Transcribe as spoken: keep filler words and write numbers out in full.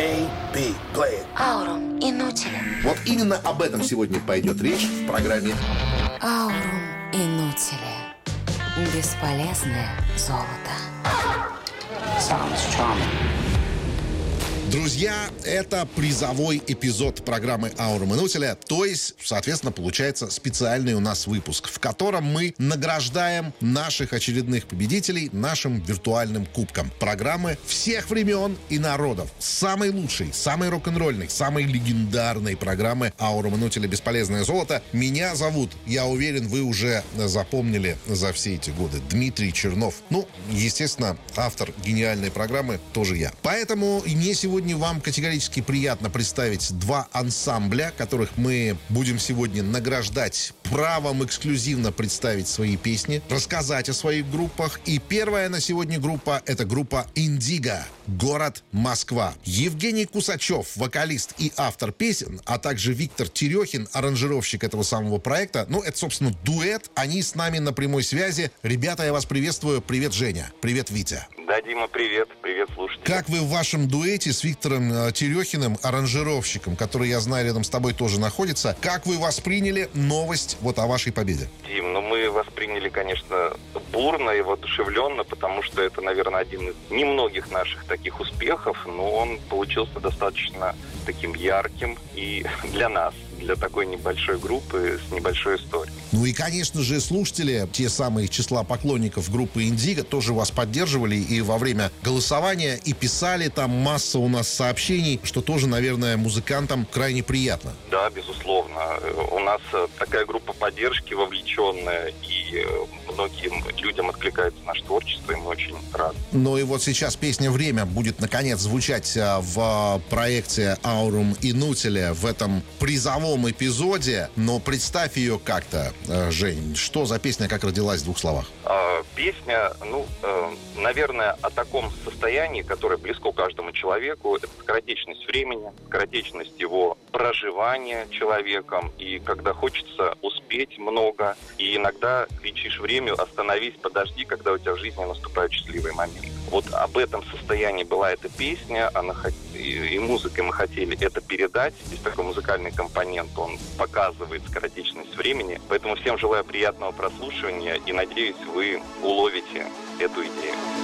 A, B, play it. Аурум Инутиля. Вот именно об этом сегодня пойдет речь в программе Аурум Инутиля. Бесполезное золото. Sounds charming. Друзья, это призовой эпизод программы «Аура Минутеля», то есть, соответственно, получается специальный у нас выпуск, в котором мы награждаем наших очередных победителей нашим виртуальным кубком. Программы всех времен и народов. Самой лучшей, самой рок-н-ролльной, самой легендарной программы «Аура Минутеля. Бесполезное золото». Меня зовут, я уверен, вы уже запомнили за все эти годы, Дмитрий Чернов. Ну, естественно, автор гениальной программы тоже я. Поэтому не сегодня Сегодня вам категорически приятно представить два ансамбля, которых мы будем сегодня награждать правом эксклюзивно представить свои песни, рассказать о своих группах. И первая на сегодня группа — это группа «Индиго», город Москва. Евгений Кусачев, вокалист и автор песен, а также Виктор Терехин, аранжировщик этого самого проекта. Ну, это, собственно, дуэт. Они с нами на прямой связи. Ребята, я вас приветствую. Привет, Женя. Привет, Витя. Да, Дима, привет. Привет, слушатели. Как вы в вашем дуэте с Виктором э, Терехиным, аранжировщиком, который, я знаю, рядом с тобой тоже находится, как вы восприняли новость вот о вашей победе? Дим, ну мы восприняли, конечно, бурно и воодушевленно, потому что это, наверное, один из немногих наших таких успехов, но он получился достаточно таким ярким и для нас, для такой небольшой группы с небольшой историей. Ну и, конечно же, слушатели, те самые числа поклонников группы «Индиго», тоже вас поддерживали и во время голосования, и писали там масса у нас сообщений, что тоже, наверное, музыкантам крайне приятно. Да, безусловно. У нас такая группа поддержки вовлеченная, и многим людям откликается наше творчество, и мы очень рады. Ну и вот сейчас песня «Время» будет, наконец, звучать в проекте «Аурум Инутиля» в этом призовом эпизоде. Но представь ее как-то, Жень. Что за песня, как родилась в двух словах? Песня, ну, наверное, о таком состоянии, которое близко каждому человеку. Это скоротечность времени, скоротечность его проживания человеком. И когда хочется успеть много, и иногда кричишь время: остановись, подожди, когда у тебя в жизни наступают счастливые моменты. Вот об этом состоянии была эта песня, она и музыкой мы хотели это передать. Здесь такой музыкальный компонент, он показывает скоротечность времени. Поэтому всем желаю приятного прослушивания и надеюсь, вы уловите эту идею.